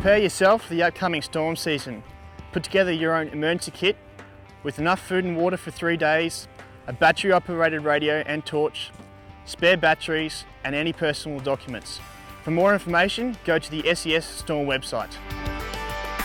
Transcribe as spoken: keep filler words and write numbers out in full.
Prepare yourself for the upcoming storm season. Put together your own emergency kit with enough food and water for three days, a battery operated radio and torch, spare batteries and any personal documents. For more information, go to the S E S Storm website.